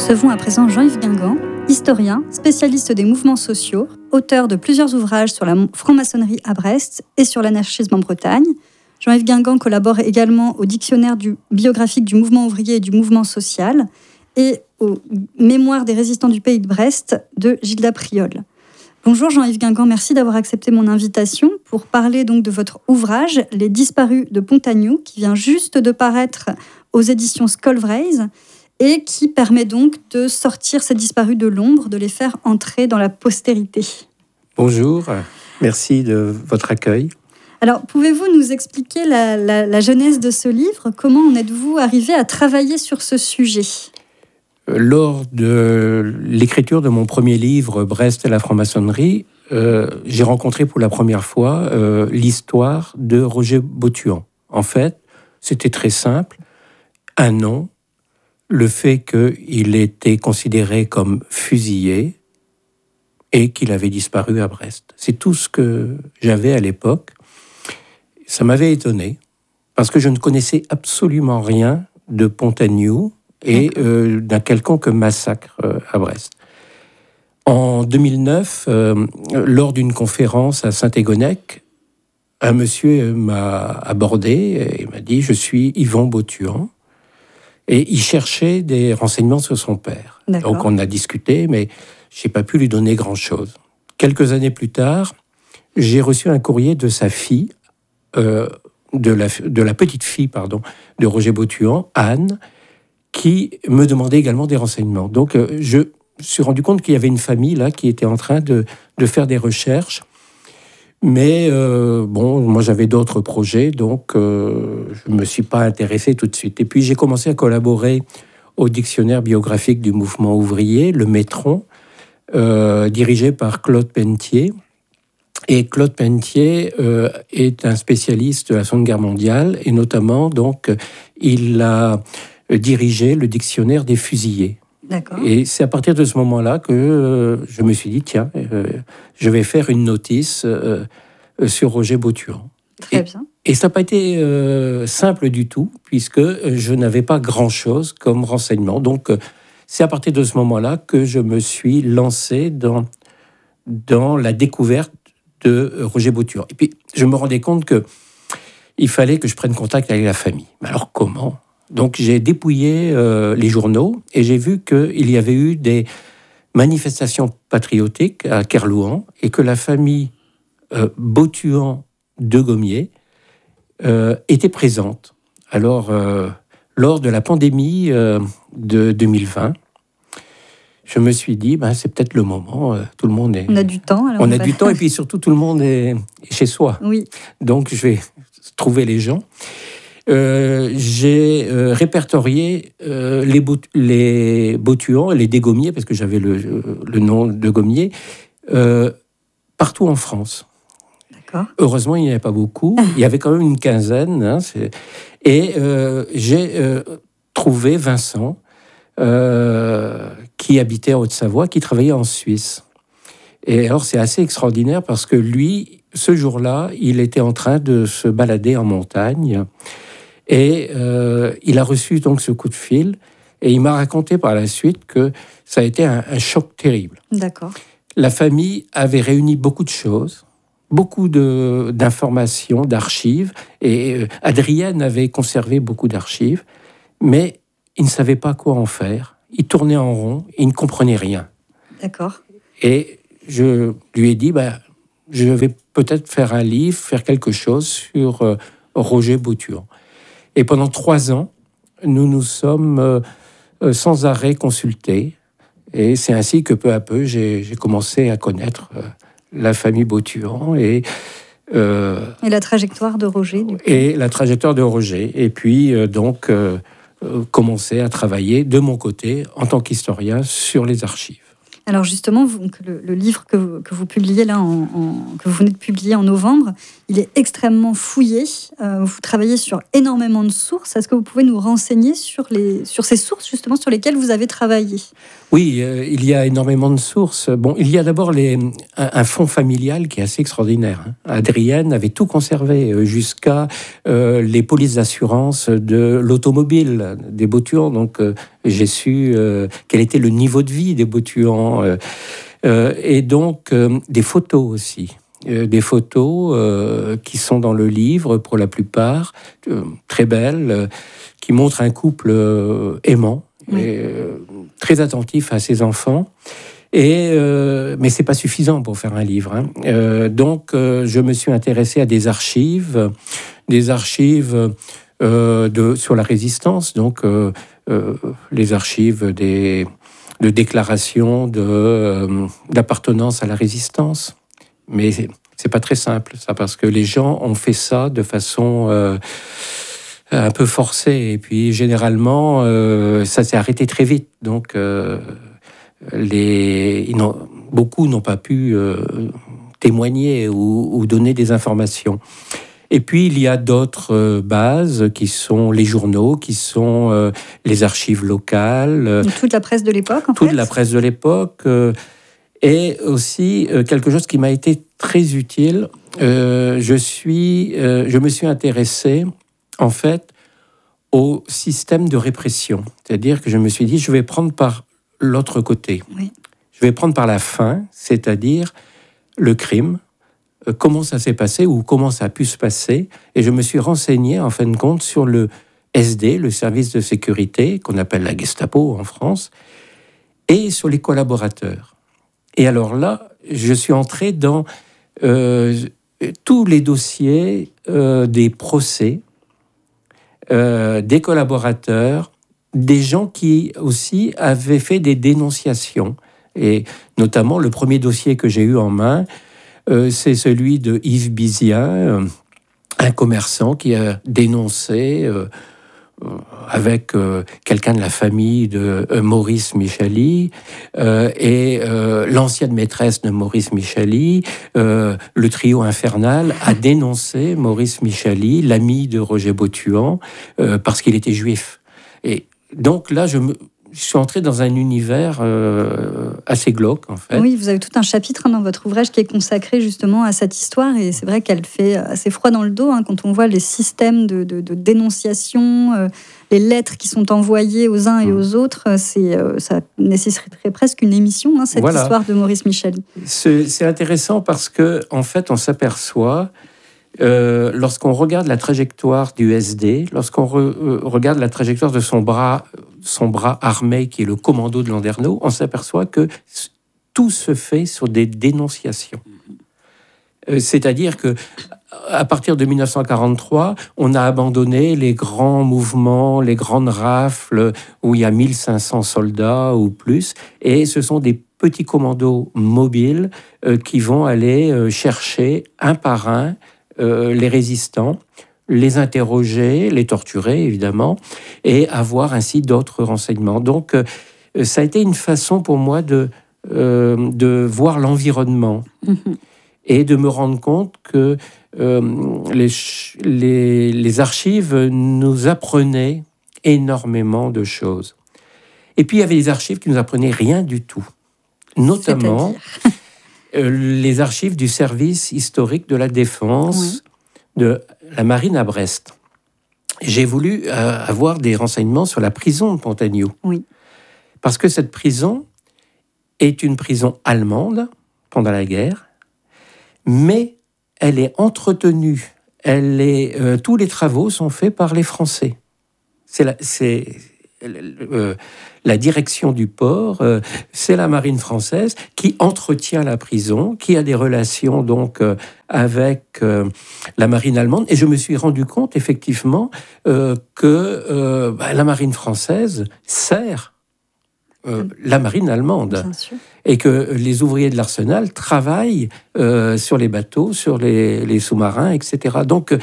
recevons à présent Jean-Yves Guingamp, historien, spécialiste des mouvements sociaux, auteur de plusieurs ouvrages sur la franc-maçonnerie à Brest et sur l'anarchisme en Bretagne. Jean-Yves Guingamp collabore également au dictionnaire biographique du mouvement ouvrier et du mouvement social et aux Mémoires des résistants du pays de Brest de Gilda Priol. Bonjour Jean-Yves Guingamp, merci d'avoir accepté mon invitation pour parler donc de votre ouvrage « Les disparus de Pontagnoux » qui vient juste de paraître aux éditions Skolvreis et qui permet donc de sortir ces disparus de l'ombre, de les faire entrer dans la postérité. Bonjour, merci de votre accueil. Alors, pouvez-vous nous expliquer la genèse de ce livre ? Comment en êtes-vous arrivé à travailler sur ce sujet ? Lors de l'écriture de mon premier livre, Brest et la franc-maçonnerie, j'ai rencontré pour la première fois l'histoire de Roger Botuan. En fait, c'était très simple. Un nom, le fait qu'il était considéré comme fusillé et qu'il avait disparu à Brest. C'est tout ce que j'avais à l'époque. Ça m'avait étonné, parce que je ne connaissais absolument rien de Pontagnoux et d'un quelconque massacre à Brest. En 2009, lors d'une conférence à Saint-Égonec, un monsieur m'a abordé et m'a dit « Je suis Yvon Botuan ». Et il cherchait des renseignements sur son père. D'accord. Donc on a discuté, mais je n'ai pas pu lui donner grand-chose. Quelques années plus tard, j'ai reçu un courrier de sa fille, de la petite fille de Roger Botuan, Anne, qui me demandait également des renseignements. Donc je me suis rendu compte qu'il y avait une famille là qui était en train de faire des recherches. Mais moi j'avais d'autres projets, donc je ne me suis pas intéressé tout de suite. Et puis j'ai commencé à collaborer au dictionnaire biographique du mouvement ouvrier, le Métron, dirigé par Claude Pentier. Et Claude Pentier est un spécialiste de la Seconde Guerre mondiale, et notamment, donc, il a dirigé le dictionnaire des fusillés. D'accord. Et c'est à partir de ce moment-là que je me suis dit, tiens, je vais faire une notice sur Roger Botuan. Très bien. Et ça n'a pas été simple du tout, puisque je n'avais pas grand-chose comme renseignement. Donc, c'est à partir de ce moment-là que je me suis lancé dans la découverte de Roger Botuan. Et puis, je me rendais compte qu'il fallait que je prenne contact avec la famille. Mais alors, comment ? Donc, j'ai dépouillé les journaux et j'ai vu qu'il y avait eu des manifestations patriotiques à Kerlouan et que la famille Botuan de Gommiers était présente. Alors, lors de la pandémie de 2020, je me suis dit, c'est peut-être le moment. Tout le monde est. On a du temps. Alors on a du temps et puis surtout tout le monde est chez soi. Oui. Donc, je vais trouver les gens. J'ai répertorié les Botuans et les Dégommiers, parce que j'avais le nom de Gommiers, partout en France. D'accord. Heureusement, il n'y en avait pas beaucoup. Il y avait quand même une quinzaine. Et j'ai trouvé Vincent, qui habitait en Haute-Savoie, qui travaillait en Suisse. Et alors, c'est assez extraordinaire parce que lui, ce jour-là, il était en train de se balader en montagne. Et il a reçu donc ce coup de fil et il m'a raconté par la suite que ça a été un choc terrible. D'accord. La famille avait réuni beaucoup de choses, beaucoup d'informations, d'archives, et Adrienne avait conservé beaucoup d'archives, mais il ne savait pas quoi en faire. Il tournait en rond, il ne comprenait rien. D'accord. Et je lui ai dit, je vais peut-être faire un livre, faire quelque chose sur Roger Botuan. Et pendant 3 ans, nous nous sommes sans arrêt consultés. Et c'est ainsi que peu à peu, j'ai commencé à connaître la famille Botuan et la trajectoire de Roger. Du coup. Et la trajectoire de Roger. Et puis, commencer à travailler de mon côté, en tant qu'historien, sur les archives. Alors justement, le livre que vous publiez là, que vous venez de publier en novembre, il est extrêmement fouillé. Vous travaillez sur énormément de sources. Est-ce que vous pouvez nous renseigner sur ces sources justement sur lesquelles vous avez travaillé ? Oui, il y a énormément de sources. Bon, il y a d'abord un fonds familial qui est assez extraordinaire. Adrienne avait tout conservé, jusqu'à les polices d'assurance de l'automobile des Botuan. Donc, J'ai su quel était le niveau de vie des Botuans. Et donc, des photos aussi. Des photos qui sont dans le livre, pour la plupart, très belles, qui montrent un couple aimant, et, très attentif à ses enfants. Mais c'est pas suffisant pour faire un livre. Donc, je me suis intéressé à des archives sur la résistance, donc les archives de déclarations d'appartenance à la résistance. Mais c'est pas très simple, ça, parce que les gens ont fait ça de façon un peu forcée. Et puis, généralement, ça s'est arrêté très vite. Donc, beaucoup n'ont pas pu témoigner ou donner des informations. Et puis, il y a d'autres bases qui sont les journaux, qui sont les archives locales. Toute la presse de l'époque, en fait. Toute la presse de l'époque. Et aussi, quelque chose qui m'a été très utile, je me suis intéressé, en fait, au système de répression. C'est-à-dire que je me suis dit, je vais prendre par l'autre côté. Oui. Je vais prendre par la fin, c'est-à-dire le crime, comment ça s'est passé ou comment ça a pu se passer. Et je me suis renseigné, en fin de compte, sur le SD, le service de sécurité, qu'on appelle la Gestapo en France, et sur les collaborateurs. Et alors là, je suis entré dans tous les dossiers des procès, des collaborateurs, des gens qui aussi avaient fait des dénonciations. Et notamment, le premier dossier que j'ai eu en main, c'est celui de Yves Bizien, un commerçant qui a dénoncé avec quelqu'un de la famille de Maurice Michali et l'ancienne maîtresse de Maurice Michali, le trio infernal, a dénoncé Maurice Michali, l'ami de Roger Botuan, parce qu'il était juif. Et donc là, je suis entré dans un univers assez glauque, en fait. Oui, vous avez tout un chapitre dans votre ouvrage qui est consacré justement à cette histoire, et c'est vrai qu'elle fait assez froid dans le dos quand on voit les systèmes de dénonciation, les lettres qui sont envoyées aux uns et aux autres. Ça nécessiterait presque une émission, cette histoire de Maurice Michali. C'est intéressant parce que, en fait, on s'aperçoit, lorsqu'on regarde la trajectoire du SD, lorsqu'on regarde la trajectoire de son bras armé, qui est le commando de Landerneau, on s'aperçoit que tout se fait sur des dénonciations. C'est-à-dire que à partir de 1943, on a abandonné les grands mouvements, les grandes rafles où il y a 1500 soldats ou plus, et ce sont des petits commandos mobiles qui vont aller chercher un par un les résistants, les interroger, les torturer évidemment, et avoir ainsi d'autres renseignements. Donc ça a été une façon pour moi de voir l'environnement et de me rendre compte que les archives nous apprenaient énormément de choses. Et puis il y avait des archives qui nous apprenaient rien du tout, notamment les archives du service historique de la défense de la marine à Brest. J'ai voulu avoir des renseignements sur la prison de Pontagnoux. Oui. Parce que cette prison est une prison allemande pendant la guerre, mais elle est entretenue. Tous les travaux sont faits par les Français. C'est la direction du port, c'est la marine française qui entretient la prison, qui a des relations donc avec la marine allemande. Et je me suis rendu compte effectivement que la marine française sert la marine allemande, et que les ouvriers de l'Arsenal travaillent sur les bateaux, sur les sous-marins, etc. Donc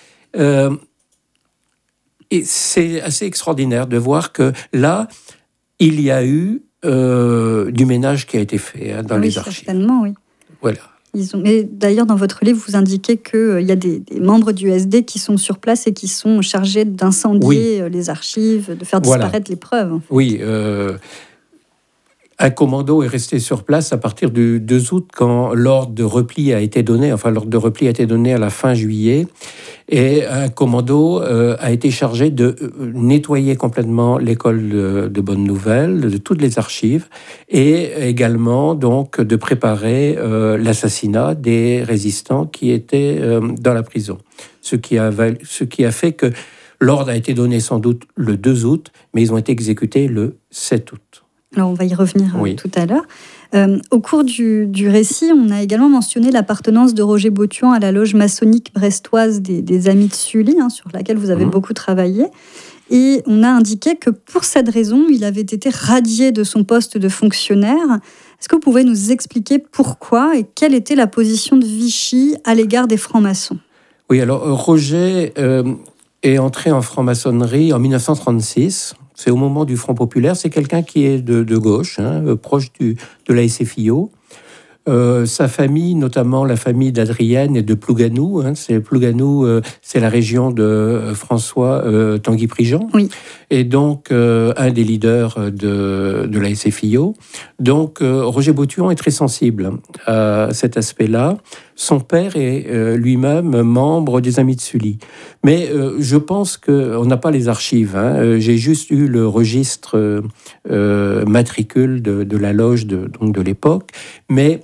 et c'est assez extraordinaire de voir que là, il y a eu du ménage qui a été fait dans les archives. Certainement, oui. Voilà. Mais d'ailleurs, dans votre livre, vous indiquez qu'il y a des membres du SD qui sont sur place et qui sont chargés d'incendier les archives, de faire disparaître les preuves. Oui. un commando est resté sur place à partir du 2 août, quand l'ordre de repli a été donné. Enfin, l'ordre de repli a été donné à la fin juillet. Et un commando a été chargé de nettoyer complètement l'école de Bonne Nouvelle, de toutes les archives, et également donc de préparer l'assassinat des résistants qui étaient dans la prison. Ce qui a fait que l'ordre a été donné sans doute le 2 août, mais ils ont été exécutés le 7 août. Alors, on va y revenir tout à l'heure. Au cours du récit, on a également mentionné l'appartenance de Roger Botuan à la loge maçonnique brestoise des Amis de Sully, sur laquelle vous avez beaucoup travaillé. Et on a indiqué que pour cette raison, il avait été radié de son poste de fonctionnaire. Est-ce que vous pouvez nous expliquer pourquoi et quelle était la position de Vichy à l'égard des francs-maçons ? Oui, alors Roger est entré en franc-maçonnerie en 1936. C'est au moment du Front populaire. C'est quelqu'un qui est de gauche, proche de la SFIO. Sa famille, notamment la famille d'Adrienne et de Plouganou. Plouganou, c'est la région de François Tanguy-Prigent. Oui. Et donc, un des leaders de la SFIO. Donc, Roger Botuan est très sensible à cet aspect-là. Son père est lui-même membre des Amis de Sully. Mais je pense qu'on n'a pas les archives. J'ai juste eu le registre matricule de la loge de l'époque. Mais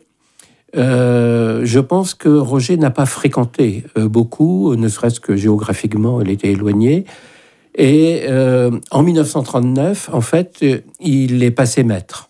je pense que Roger n'a pas fréquenté beaucoup, ne serait-ce que géographiquement, il était éloigné. Et en 1939, en fait, il est passé maître.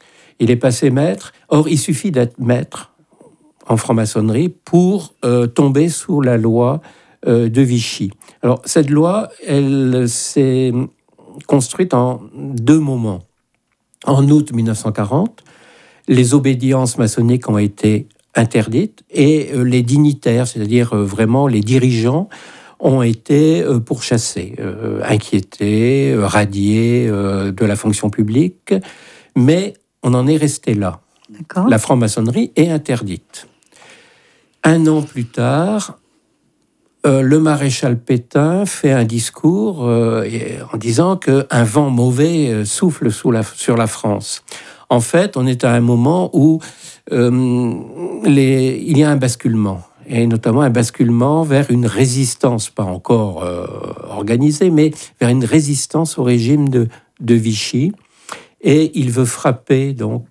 Or, il suffit d'être maître en franc-maçonnerie pour tomber sous la loi de Vichy. Alors, cette loi, elle s'est construite en 2 moments. En août 1940, les obédiences maçonniques ont été interdites et les dignitaires, c'est-à-dire vraiment les dirigeants, ont été pourchassés, inquiétés, radiés de la fonction publique. Mais on en est resté là. D'accord. La franc-maçonnerie est interdite. 1 an plus tard, le maréchal Pétain fait un discours en disant qu'un vent mauvais souffle sur la France. En fait, on est à un moment où il y a un basculement, et notamment un basculement vers une résistance, pas encore organisée, mais vers une résistance au régime de Vichy. Et il veut frapper donc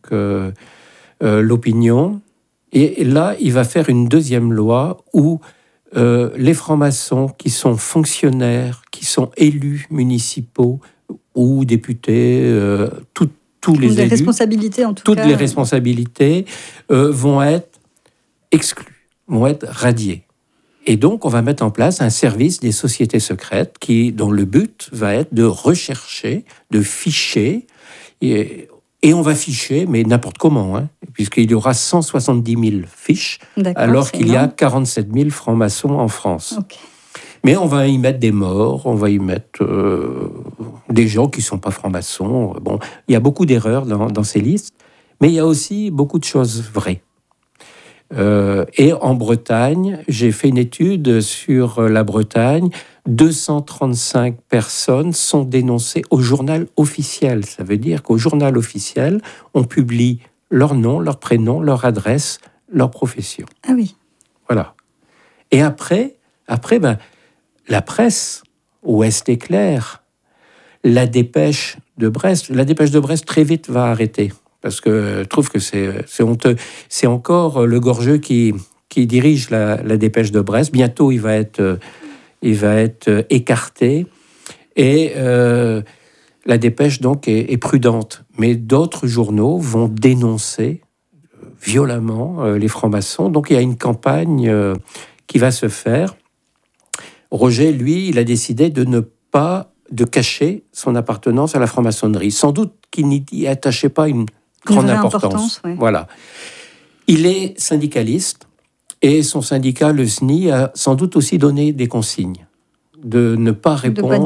l'opinion. Et là, il va faire une 2e loi où les francs-maçons qui sont fonctionnaires, qui sont élus municipaux ou députés, tous les élus, responsabilités en tout toutes cas, les responsabilités vont être exclues, vont être radiées. Et donc, on va mettre en place un service des sociétés secrètes dont le but va être de rechercher, de ficher, et on va ficher, mais n'importe comment, puisqu'il y aura 170 000 fiches, alors qu'il y a 47 000 francs-maçons en France. Okay. Mais on va y mettre des morts, on va y mettre des gens qui ne sont pas francs-maçons. Bon, il y a beaucoup d'erreurs dans ces listes, mais il y a aussi beaucoup de choses vraies. Et en Bretagne, j'ai fait une étude sur la Bretagne. 235 personnes sont dénoncées au journal officiel. Ça veut dire qu'au journal officiel, on publie leur nom, leur prénom, leur adresse, leur profession. Ah oui. Voilà. Et après, la presse, Ouest Éclair, la Dépêche de Brest. La Dépêche de Brest, très vite, va arrêter. Parce que je trouve que c'est honteux. C'est encore le Gorgeux qui dirige la Dépêche de Brest. Bientôt, il va être écarté. Et la Dépêche, donc, est prudente. Mais d'autres journaux vont dénoncer violemment les francs-maçons. Donc, il y a une campagne qui va se faire. Roger, lui, il a décidé de cacher son appartenance à la franc-maçonnerie. Sans doute qu'il n'y attachait pas une grande importance. Ouais. Voilà. Il est syndicaliste et son syndicat, le SNI, a sans doute aussi donné des consignes de ne pas répondre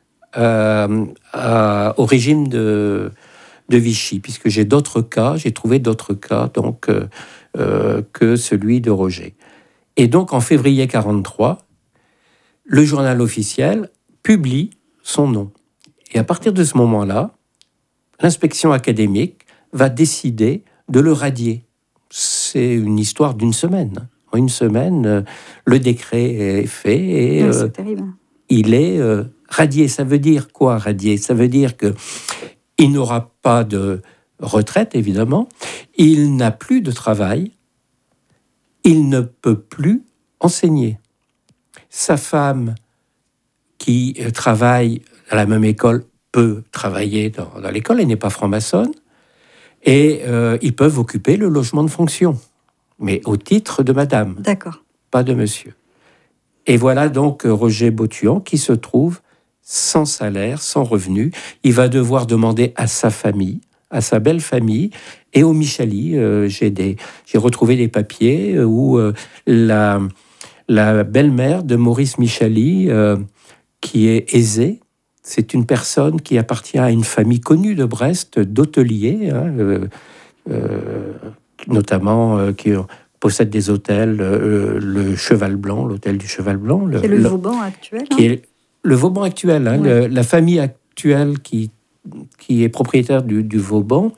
au régime de Vichy, puisque j'ai trouvé d'autres cas donc, que celui de Roger. Et donc, en février 1943, le journal officiel publie son nom. Et à partir de ce moment-là, l'inspection académique va décider de le radier. C'est une histoire d'une semaine. En une semaine, le décret est fait et c'est terrible. Il est radié. Ça veut dire quoi, radié? Ça veut dire qu'il n'aura pas de retraite, évidemment. Il n'a plus de travail. Il ne peut plus enseigner. Sa femme, qui travaille à la même école, peut travailler dans l'école. Elle n'est pas franc-maçonne. Et ils peuvent occuper le logement de fonction, mais au titre de madame. D'accord. Pas de monsieur. Et voilà donc Roger Botuan qui se trouve sans salaire, sans revenu. Il va devoir demander à sa famille, à sa belle famille, et au Michali. J'ai retrouvé des papiers où la belle-mère de Maurice Michali, qui est aisée, c'est une personne qui appartient à une famille connue de Brest, d'hôteliers, notamment qui possède des hôtels, le Cheval Blanc, l'hôtel du Cheval Blanc. C'est le Vauban actuel. Qui est le Vauban actuel, Ouais. la famille actuelle qui est propriétaire du Vauban,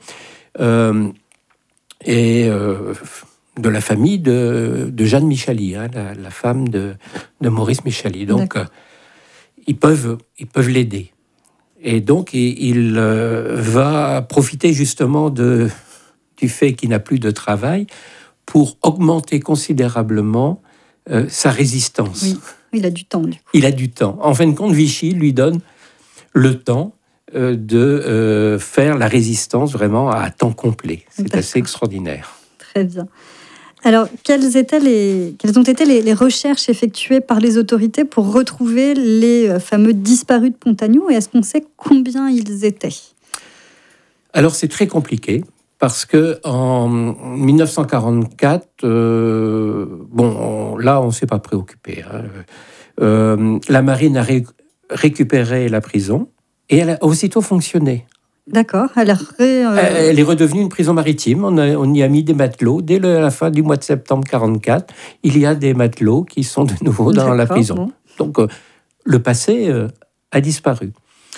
et de la famille de Jeanne Michali, la femme de Maurice Michali. Donc, ils peuvent l'aider. Et donc, il va profiter justement du fait qu'il n'a plus de travail pour augmenter considérablement sa résistance. Oui, il a du temps, du coup. Il a du temps. En fin de compte, Vichy lui donne le temps de faire la résistance vraiment à temps complet. C'est assez extraordinaire. Très bien. Alors, quelles ont été les recherches effectuées par les autorités pour retrouver les fameux disparus de Pontagnoux, et est-ce qu'on sait combien ils étaient? Alors, c'est très compliqué, parce que en 1944, là, on ne s'est pas préoccupé. La marine a récupéré la prison, et elle a aussitôt fonctionné. D'accord. Elle est redevenue une prison maritime. On y a mis des matelots. Dès la fin du mois de septembre 1944, il y a des matelots qui sont de nouveau dans la prison. Bon. Donc, le passé a disparu.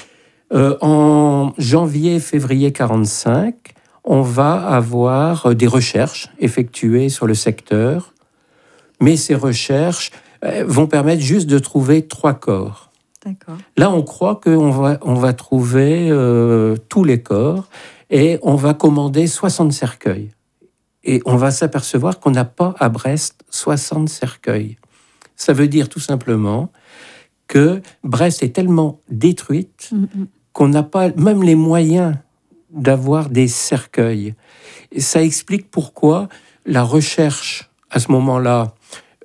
En janvier-février 1945, on va avoir des recherches effectuées sur le secteur, mais ces recherches vont permettre juste de trouver 3 corps. D'accord. Là, on croit qu'on va trouver tous les corps, et on va commander 60 cercueils. Et on va s'apercevoir qu'on n'a pas à Brest 60 cercueils. Ça veut dire tout simplement que Brest est tellement détruite qu'on n'a pas même les moyens d'avoir des cercueils. Et ça explique pourquoi la recherche, à ce moment-là,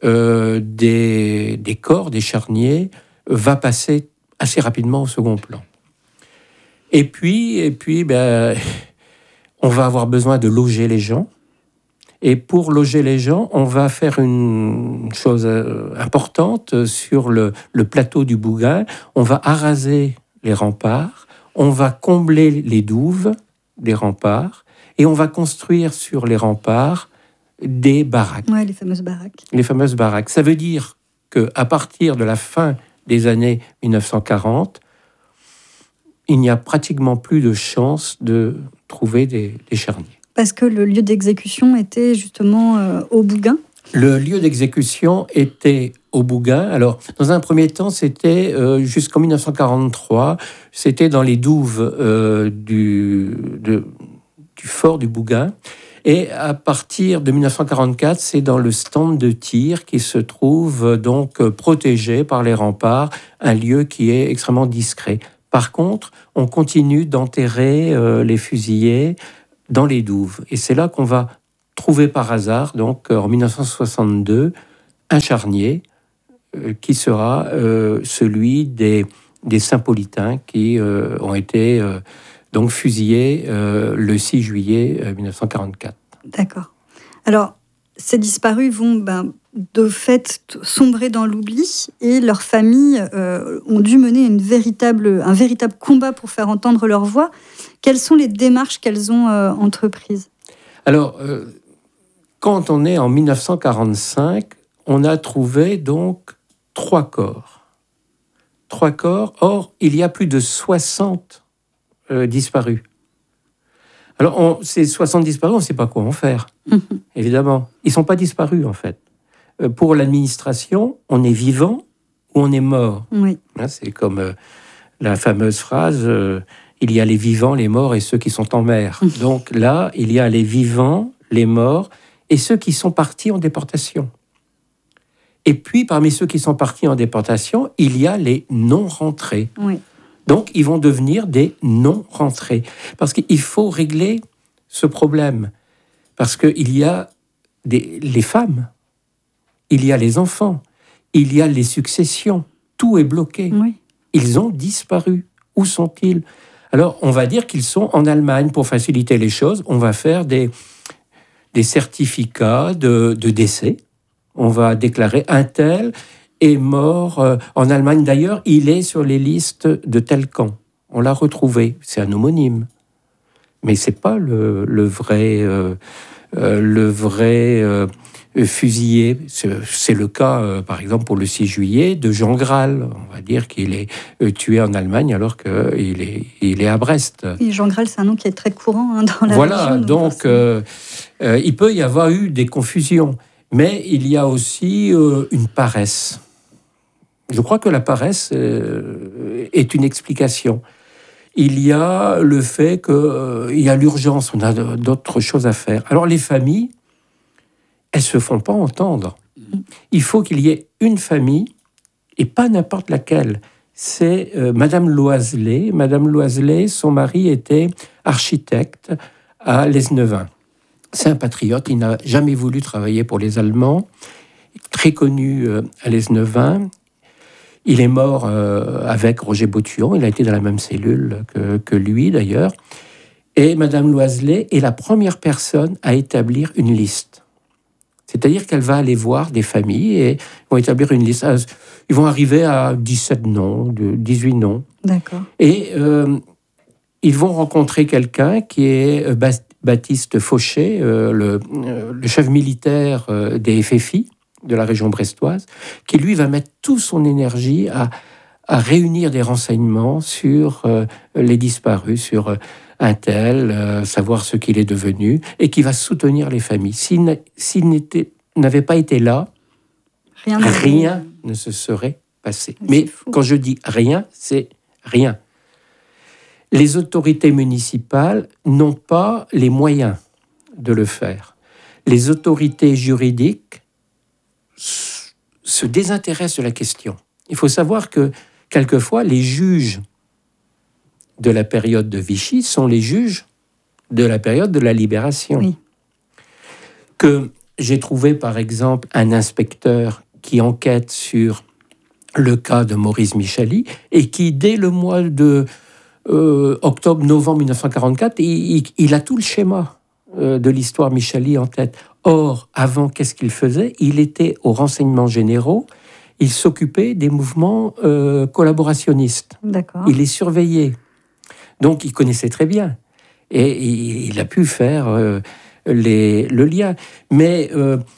des corps, des charniers, va passer assez rapidement au second plan. Et puis, on va avoir besoin de loger les gens. Et pour loger les gens, on va faire une chose importante sur le plateau du Bougain. On va araser les remparts, on va combler les douves des remparts, et on va construire sur les remparts des baraques. Oui, les fameuses baraques. Les fameuses baraques. Ça veut dire qu'à partir de la fin des années 1940, il n'y a pratiquement plus de chance de trouver des charniers. Parce que le lieu d'exécution était justement au Bougain. Le lieu d'exécution était au Bougain. Alors, dans un premier temps, c'était jusqu'en 1943, c'était dans les douves du fort du Bougain. Et à partir de 1944, c'est dans le stand de tir qui se trouve donc protégé par les remparts, un lieu qui est extrêmement discret. Par contre, on continue d'enterrer les fusillés dans les douves. Et c'est là qu'on va trouver par hasard, donc en 1962, un charnier qui sera celui des Saint-Paulitains qui ont été donc fusillés le 6 juillet 1944. D'accord. Alors, ces disparus vont de fait sombrer dans l'oubli, et leurs familles ont dû mener un véritable combat pour faire entendre leur voix. Quelles sont les démarches qu'elles ont entreprises? Alors, quand on est en 1945, on a trouvé donc 3 corps. 3 corps, or il y a plus de 60 disparus. Alors, ces 60 disparus, on ne sait pas quoi en faire, évidemment. Ils ne sont pas disparus, en fait. Pour l'administration, on est vivant ou on est mort. Oui. C'est comme la fameuse phrase il y a les vivants, les morts et ceux qui sont en mer. Donc là, il y a les vivants, les morts et ceux qui sont partis en déportation. Et puis, parmi ceux qui sont partis en déportation, il y a les non-rentrés. Oui. Donc, ils vont devenir des non-rentrés. Parce qu'il faut régler ce problème. Parce qu'il y a les femmes, il y a les enfants, il y a les successions. Tout est bloqué. Oui. Ils ont disparu. Où sont-ils ? Alors, on va dire qu'ils sont en Allemagne. Pour faciliter les choses, on va faire des certificats de décès. On va déclarer un tel est mort en Allemagne. D'ailleurs, il est sur les listes de tel camp. On l'a retrouvé. C'est un homonyme. Mais ce n'est pas le vrai fusillé. C'est le cas, par exemple, pour le 6 juillet, de Jean Graal. On va dire qu'il est tué en Allemagne alors qu'il est à Brest. Et Jean Graal, c'est un nom qui est très courant dans la voilà, région. donc il peut y avoir eu des confusions. Mais il y a aussi une paresse. Je crois que la paresse est une explication. Il y a le fait qu'il y a l'urgence, on a d'autres choses à faire. Alors les familles, elles ne se font pas entendre. Il faut qu'il y ait une famille, et pas n'importe laquelle. C'est Madame Loiselet. Madame Loiselet, son mari était architecte à Lesneven. C'est un patriote, il n'a jamais voulu travailler pour les Allemands. Très connu à Lesneven. Il est mort avec Roger Botuon, il a été dans la même cellule que lui d'ailleurs. Et Madame Loiselet est la première personne à établir une liste. C'est-à-dire qu'elle va aller voir des familles et vont établir une liste. Ils vont arriver à 17 noms, 18 noms. D'accord. Et ils vont rencontrer quelqu'un qui est Baptiste Fauché, le chef militaire des FFI de la région brestoise, qui lui va mettre toute son énergie à réunir des renseignements sur les disparus, sur un tel, savoir ce qu'il est devenu, et qui va soutenir les familles. S'il n'avait pas été là, rien ne se serait passé. Mais quand je dis rien, c'est rien. Les autorités municipales n'ont pas les moyens de le faire. Les autorités juridiques se désintéressent de la question. Il faut savoir que, quelquefois, les juges de la période de Vichy sont les juges de la période de la Libération. Oui. Que j'ai trouvé, par exemple, un inspecteur qui enquête sur le cas de Maurice Michali et qui, dès le mois de octobre-novembre 1944, il a tout le schéma de l'histoire Michali en tête. Or, avant, qu'est-ce qu'il faisait ? Il était aux renseignements généraux, il s'occupait des mouvements collaborationnistes. D'accord. Il les surveillait. Donc, il connaissait très bien. Et il a pu faire le lien. Mais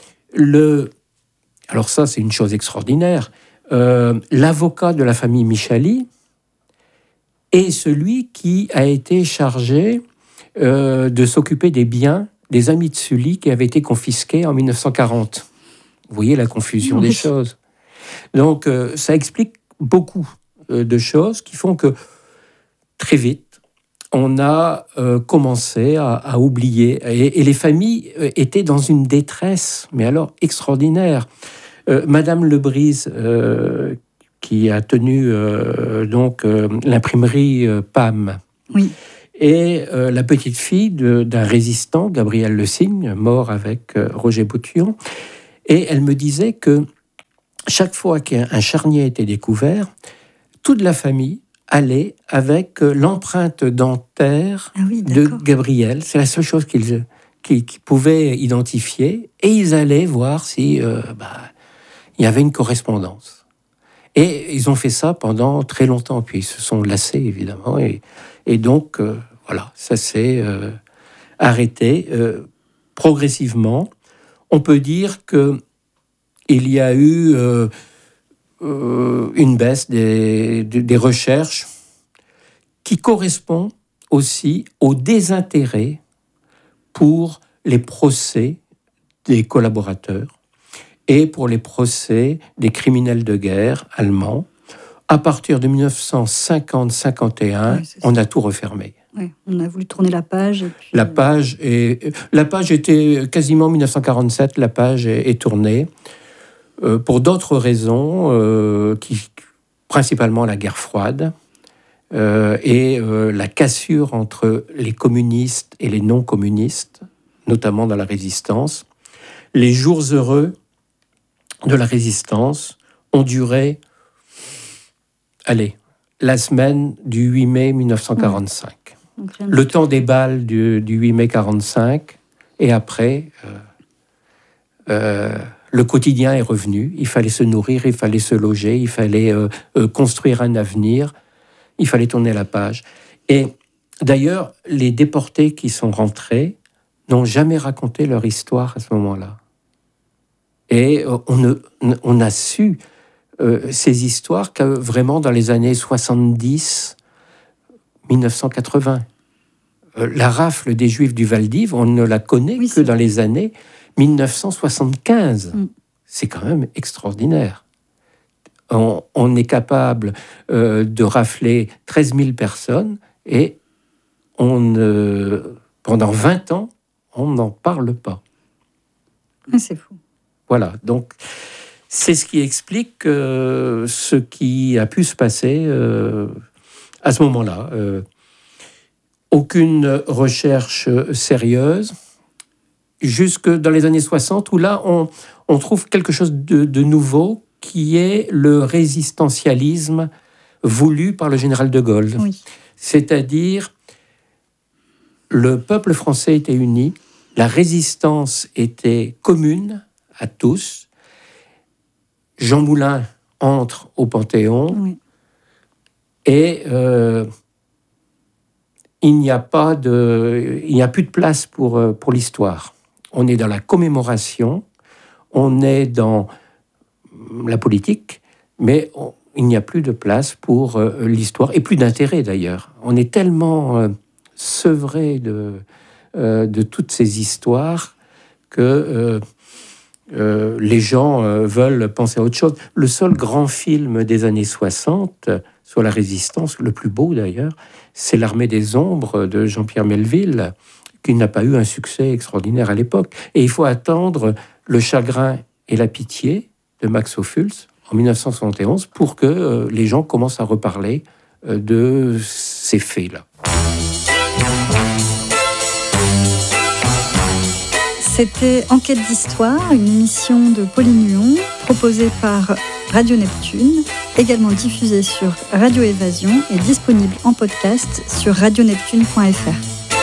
alors ça, c'est une chose extraordinaire. L'avocat de la famille Michali est celui qui a été chargé de s'occuper des biens des amis de Sully qui avaient été confisqués en 1940. Vous voyez la confusion des choses. Donc, ça explique beaucoup de choses qui font que, très vite, on a commencé à oublier. Et les familles étaient dans une détresse, mais alors extraordinaire. Madame Lebrise, qui a tenu l'imprimerie PAM, oui. et la petite fille d'un résistant, Gabriel Le Signe, mort avec Roger Boutillon. Et elle me disait que chaque fois qu'un charnier était découvert, toute la famille allait avec l'empreinte dentaire de Gabriel. C'est la seule chose qu'ils pouvaient identifier. Et ils allaient voir si il y avait une correspondance. Et ils ont fait ça pendant très longtemps. Puis ils se sont lassés, évidemment. Et donc, voilà, ça s'est arrêté progressivement. On peut dire qu'il y a eu une baisse des recherches qui correspond aussi au désintérêt pour les procès des collaborateurs et pour les procès des criminels de guerre allemands. À partir de 1950-51, on a tout refermé. Ouais, on a voulu tourner la page. Et puis... La page était quasiment 1947, la page est tournée. Pour d'autres raisons, principalement la guerre froide et la cassure entre les communistes et les non-communistes, notamment dans la résistance. Les jours heureux de la résistance ont duré, la semaine du 8 mai 1945. Le temps des balles du 8 mai 1945, et après, le quotidien est revenu. Il fallait se nourrir, il fallait se loger, il fallait construire un avenir, il fallait tourner la page. Et d'ailleurs, les déportés qui sont rentrés n'ont jamais raconté leur histoire à ce moment-là. Et on a su ces histoires que vraiment dans les années 70, 1980. La rafle des Juifs du Val-d'Ivre, on ne la connaît que dans les années 1975. C'est quand même extraordinaire. On est capable de rafler 13 000 personnes et pendant 20 ans, on n'en parle pas. C'est fou. Voilà, donc c'est ce qui explique ce qui a pu se passer à ce moment-là. Aucune recherche sérieuse, jusque dans les années 60, où là, on trouve quelque chose de nouveau, qui est le résistentialisme voulu par le général de Gaulle. Oui. C'est-à-dire, le peuple français était uni, la résistance était commune à tous. Jean Moulin entre au Panthéon, et il n'y a plus de place pour l'histoire. On est dans la commémoration, on est dans la politique, mais il n'y a plus de place pour l'histoire, et plus d'intérêt d'ailleurs. On est tellement sevré de toutes ces histoires que les gens veulent penser à autre chose. Le seul grand film des années 60 sur la résistance, le plus beau d'ailleurs, c'est L'Armée des Ombres de Jean-Pierre Melville, qui n'a pas eu un succès extraordinaire à l'époque. Et il faut attendre Le Chagrin et la Pitié de Max Ophuls en 1971 pour que les gens commencent à reparler de ces faits-là. C'était Enquête d'Histoire, une émission de Pauline Huon, proposée par Radio Neptune, également diffusée sur Radio Évasion et disponible en podcast sur radioneptune.fr.